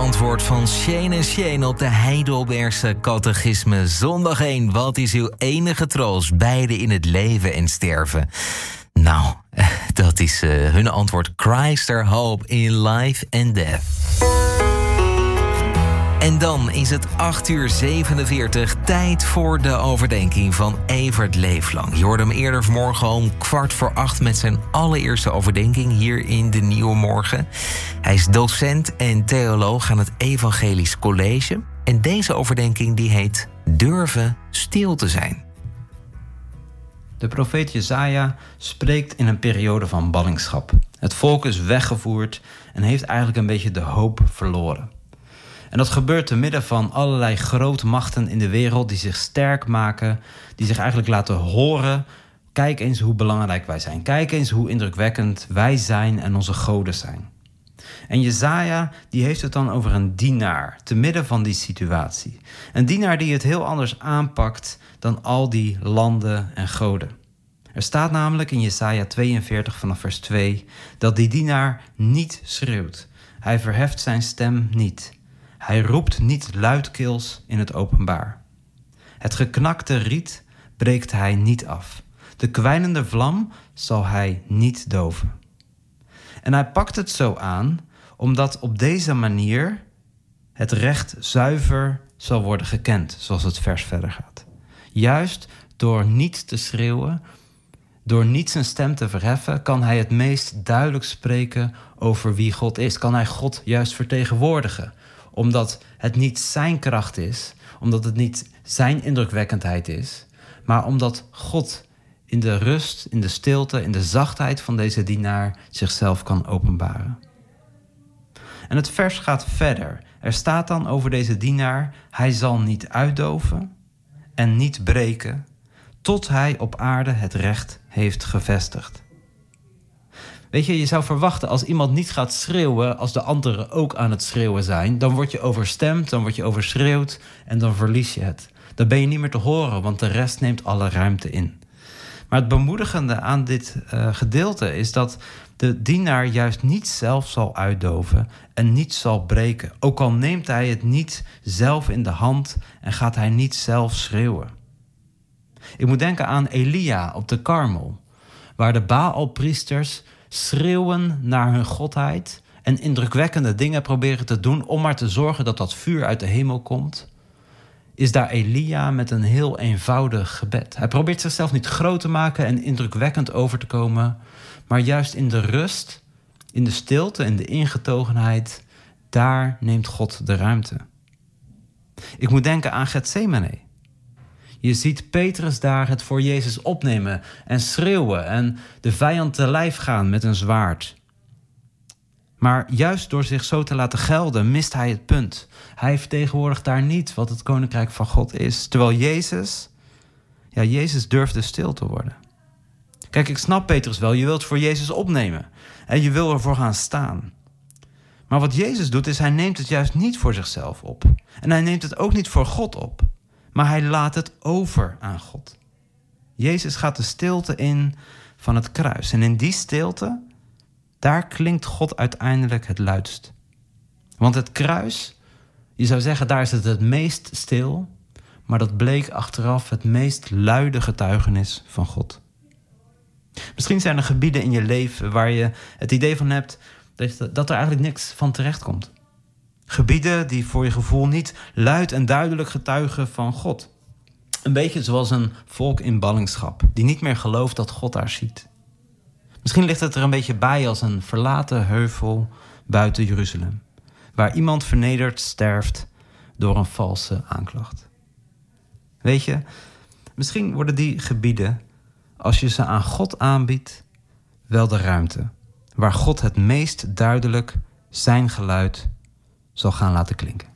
antwoord van Shane en Shane op de Heidelbergse catechisme. Zondag 1, wat is uw enige troost, beide in het leven en sterven? Nou, dat is hun antwoord. Christ our hope in life and death. En dan is het 8:47, tijd voor de overdenking van Evert Leeflang. Je hoorde hem eerder vanmorgen om 7:15 met zijn allereerste overdenking hier in de Nieuwe Morgen. Hij is docent en theoloog aan het Evangelisch College. En deze overdenking die heet Durven stil te zijn. De profeet Jesaja spreekt in een periode van ballingschap. Het volk is weggevoerd en heeft eigenlijk een beetje de hoop verloren. En dat gebeurt te midden van allerlei grote machten in de wereld die zich sterk maken, die zich eigenlijk laten horen. Kijk eens hoe belangrijk wij zijn. Kijk eens hoe indrukwekkend wij zijn en onze goden zijn. En Jesaja die heeft het dan over een dienaar te midden van die situatie. Een dienaar die het heel anders aanpakt dan al die landen en goden. Er staat namelijk in Jesaja 42 vanaf vers 2 dat die dienaar niet schreeuwt. Hij verheft zijn stem niet. Hij roept niet luidkeels in het openbaar. Het geknakte riet breekt hij niet af. De kwijnende vlam zal hij niet doven. En hij pakt het zo aan, omdat op deze manier het recht zuiver zal worden gekend, zoals het vers verder gaat. Juist door niet te schreeuwen, door niet zijn stem te verheffen, kan hij het meest duidelijk spreken over wie God is. Kan hij God juist vertegenwoordigen, omdat het niet zijn kracht is, omdat het niet zijn indrukwekkendheid is, maar omdat God in de rust, in de stilte, in de zachtheid van deze dienaar zichzelf kan openbaren. En het vers gaat verder. Er staat dan over deze dienaar: hij zal niet uitdoven en niet breken, tot hij op aarde het recht heeft gevestigd. Weet je zou verwachten als iemand niet gaat schreeuwen als de anderen ook aan het schreeuwen zijn, dan word je overstemd, dan word je overschreeuwd en dan verlies je het. Dan ben je niet meer te horen, want de rest neemt alle ruimte in. Maar het bemoedigende aan dit gedeelte is dat de dienaar juist niet zelf zal uitdoven en niet zal breken. Ook al neemt hij het niet zelf in de hand en gaat hij niet zelf schreeuwen. Ik moet denken aan Elia op de Karmel, waar de Baalpriesters schreeuwen naar hun godheid en indrukwekkende dingen proberen te doen om maar te zorgen dat dat vuur uit de hemel komt, is daar Elia met een heel eenvoudig gebed. Hij probeert zichzelf niet groot te maken en indrukwekkend over te komen, maar juist in de rust, in de stilte, in de ingetogenheid, daar neemt God de ruimte. Ik moet denken aan Getsemane. Je ziet Petrus daar het voor Jezus opnemen en schreeuwen en de vijand te lijf gaan met een zwaard. Maar juist door zich zo te laten gelden, mist hij het punt. Hij vertegenwoordigt daar niet wat het koninkrijk van God is. Terwijl Jezus durfde stil te worden. Kijk, ik snap Petrus wel, je wilt voor Jezus opnemen. En je wil ervoor gaan staan. Maar wat Jezus doet is, hij neemt het juist niet voor zichzelf op. En hij neemt het ook niet voor God op. Maar hij laat het over aan God. Jezus gaat de stilte in van het kruis. En in die stilte, daar klinkt God uiteindelijk het luidst. Want het kruis, je zou zeggen, daar is het meest stil. Maar dat bleek achteraf het meest luide getuigenis van God. Misschien zijn er gebieden in je leven waar je het idee van hebt dat er eigenlijk niks van terecht komt. Gebieden die voor je gevoel niet luid en duidelijk getuigen van God. Een beetje zoals een volk in ballingschap, die niet meer gelooft dat God daar ziet. Misschien ligt het er een beetje bij als een verlaten heuvel buiten Jeruzalem, waar iemand vernederd sterft door een valse aanklacht. Weet je, misschien worden die gebieden, als je ze aan God aanbiedt, wel de ruimte waar God het meest duidelijk zijn geluid zal gaan laten klinken.